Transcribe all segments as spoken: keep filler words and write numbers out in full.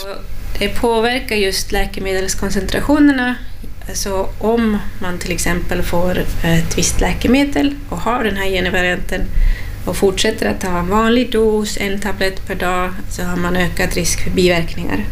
Det påverkar just läkemedelskoncentrationerna. Så om man till exempel får ett visst läkemedel och har den här genvarianten och fortsätter att ta en vanlig dos, en tablett per dag, så har man ökad risk för biverkningar.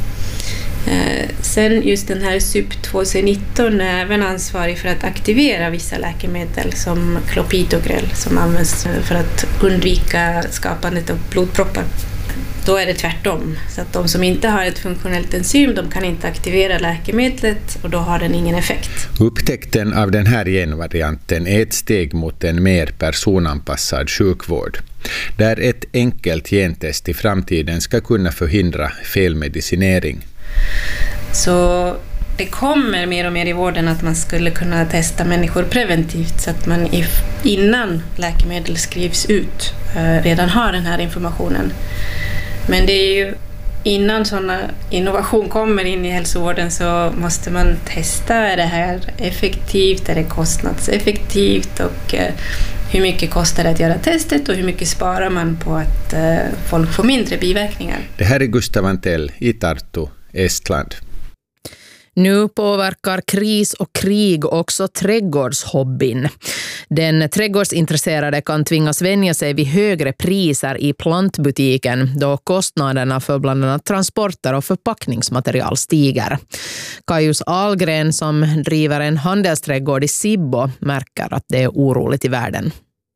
Sen just den här S U P två C nitton är även ansvarig för att aktivera vissa läkemedel som Clopidogrel som används för att undvika skapandet av blodproppar. Då är det tvärtom. Så att de som inte har ett funktionellt enzym, de kan inte aktivera läkemedlet och då har den ingen effekt. Upptäckten av den här genvarianten är ett steg mot en mer personanpassad sjukvård, där ett enkelt gentest i framtiden ska kunna förhindra felmedicinering. Så det kommer mer och mer i vården att man skulle kunna testa människor preventivt så att man innan läkemedel skrivs ut redan har den här informationen. Men det är ju innan sådana innovation kommer in i hälsovården så måste man testa, är det här effektivt, är det kostnadseffektivt och hur mycket kostar det att göra testet och hur mycket sparar man på att folk får mindre biverkningar. Det här är Gustav Antell i Tartu, Estland. Nu påverkar kris och krig också trädgårdshobbyn. Den trädgårdsintresserade kan tvingas vänja sig vid högre priser i plantbutiken då kostnaderna för bland annat transporter och förpackningsmaterial stiger. Kajus Ahlgren som driver en handelsträdgård i Sibbo märker att det är oroligt i världen.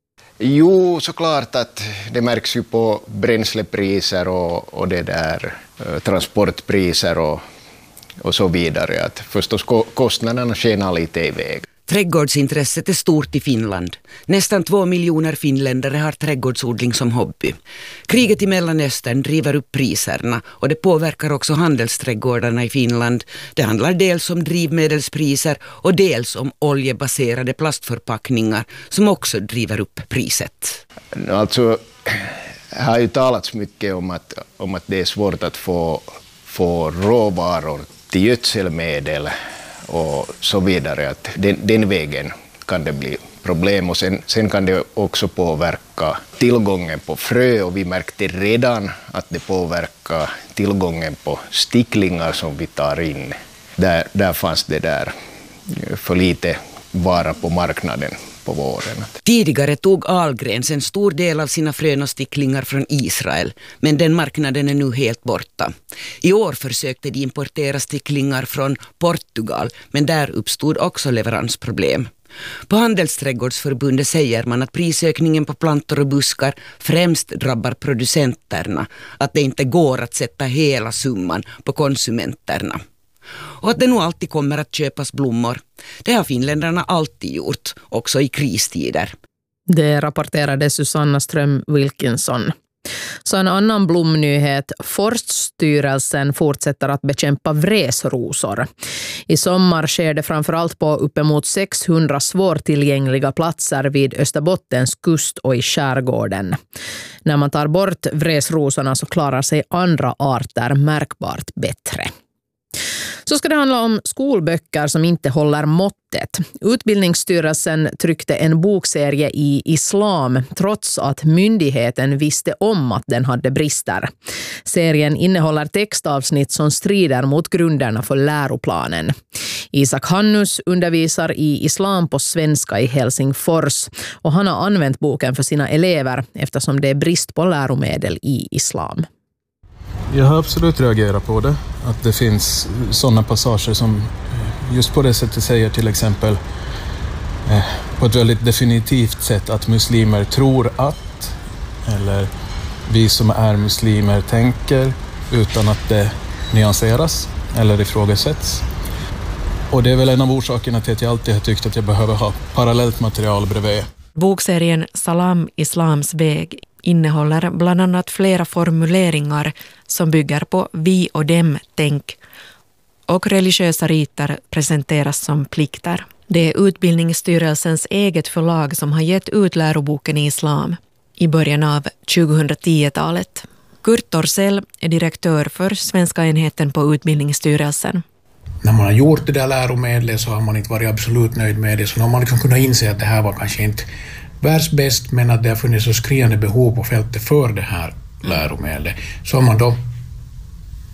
Jo, såklart att det märks ju på bränslepriser och, och det där transportpriser och och så vidare, att förstås kostnaderna skenar lite iväg. Trädgårdsintresset är stort i Finland. Nästan två miljoner finländare har trädgårdsodling som hobby. Kriget i Mellanöstern driver upp priserna och det påverkar också handelsträdgårdarna i Finland. Det handlar dels om drivmedelspriser och dels om oljebaserade plastförpackningar som också driver upp priset. Alltså, det har ju talats mycket om att, om att det är svårt att få, få råvaror till gödselmedel och så vidare, att den, den vägen kan det bli problem och sen, sen kan det också påverka tillgången på frö och vi märkte redan att det påverkar tillgången på sticklingar som vi tar in. Där, där fanns det där för lite vara på marknaden på våren. Tidigare tog Ahlgrens en stor del av sina frön och sticklingar från Israel, men den marknaden är nu helt borta. I år försökte de importera sticklingar från Portugal, men där uppstod också leveransproblem. På Handelsträdgårdsförbundet säger man att prisökningen på plantor och buskar främst drabbar producenterna, att det inte går att sätta hela summan på konsumenterna. Och att det nog alltid kommer att köpas blommor. Det har finländarna alltid gjort, också i kristider. Det rapporterade Susanna Ström Wilkinson. Så en annan blomnyhet. Forststyrelsen fortsätter att bekämpa vresrosor. I sommar sker det framförallt på uppemot sexhundra svårtillgängliga platser vid Österbottens kust och i skärgården. När man tar bort vresrosorna så klarar sig andra arter märkbart bättre. Så ska det handla om skolböcker som inte håller måttet. Utbildningsstyrelsen tryckte en bokserie i islam trots att myndigheten visste om att den hade brister. Serien innehåller textavsnitt som strider mot grunderna för läroplanen. Isak Hannus undervisar i islam på svenska i Helsingfors och han har använt boken för sina elever eftersom det är brist på läromedel i islam. Jag har absolut reagerat på det. Att det finns sådana passager som just på det sättet säger till exempel eh, på ett väldigt definitivt sätt att muslimer tror att, eller vi som är muslimer tänker, utan att det nyanseras eller ifrågasätts. Och det är väl en av orsakerna till att jag alltid har tyckt att jag behöver ha parallellt material bredvid. Bokserien Salam Islams väg innehåller bland annat flera formuleringar som bygger på vi och dem tänk och religiösa riter presenteras som plikter. Det är Utbildningsstyrelsens eget förlag som har gett ut läroboken i islam i början av tjugohundratio-talet. Kurt Torssell är direktör för svenska enheten på Utbildningsstyrelsen. När man har gjort det där läromedlet så har man inte varit absolut nöjd med det, så har man liksom kunnat inse att det här var kanske inte världsbäst, men att det har funnits så skriande behov på fältet för det här läromedlet. Så har man då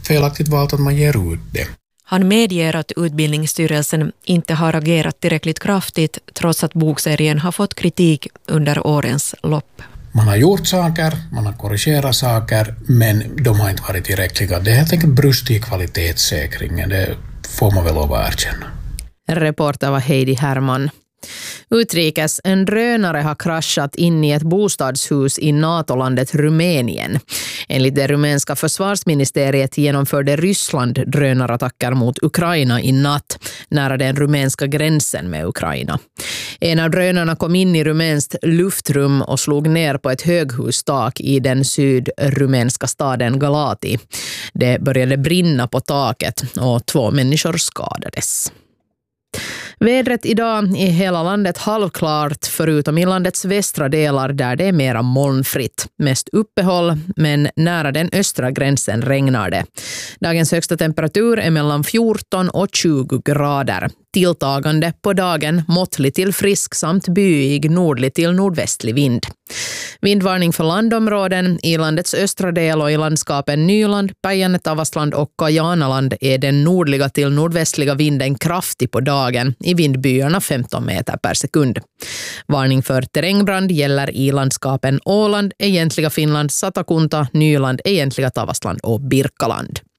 felaktigt valt att man ger ut det. Han medger att Utbildningsstyrelsen inte har agerat tillräckligt kraftigt trots att bokserien har fått kritik under årens lopp. Man har gjort saker, man har korrigerat saker, men de har inte varit tillräckliga. Det är helt enkelt brust i kvalitetssäkringen, det får man väl lov att erkänna. Reporter var Heidi Herman. Utrikes, en drönare har kraschat in i ett bostadshus i NATO-landet Rumänien. Enligt det rumänska försvarsministeriet genomförde Ryssland drönarattacker mot Ukraina i natt nära den rumänska gränsen med Ukraina. En av drönarna kom in i rumänskt luftrum och slog ner på ett höghustak i den sydrumänska staden Galati. Det började brinna på taket och två människor skadades. Vädret idag i hela landet halvklart förutom i landets västra delar där det är mera molnfritt. Mest uppehåll, men nära den östra gränsen regnar det. Dagens högsta temperatur är mellan fjorton och tjugo grader. Tilltagande på dagen, måttlig till frisk samt byig nordlig till nordvästlig vind. Vindvarning för landområden i landets östra del och i landskapen Nyland, Päijänne-Tavastland och Kajanaland är den nordliga till nordvästliga vinden kraftig på dagen, i vindbyarna femton meter per sekund. Varning för terrängbrand gäller i landskapen Åland, egentliga Finland, Satakunta, Nyland, egentliga Tavastland och Birkaland.